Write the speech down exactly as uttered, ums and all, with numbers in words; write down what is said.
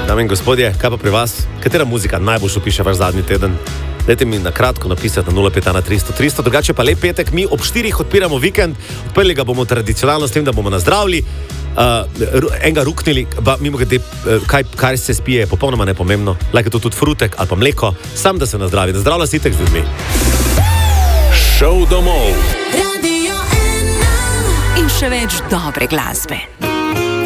Dame in gospodje, kaj pa pri vas? Katera muzika najbolj opiše vaš zadnji teden? Dajte mi na kratko napisati na nula pet ena tristo tristo, drugače pa lep petek, mi ob štirih odpiramo vikend, odprli ga bomo tradicionalno s tem, da bomo nazdravili, uh, enega ruknili, pa mimo glede, uh, kaj, kaj se spije, je popolnoma nepomembno, lahko je to tudi frutek ali pa mleko, sam da se nazdravi, nazdravlja si tek z ljudmi. Šov domov. Radio ena. In še več dobre glasbe.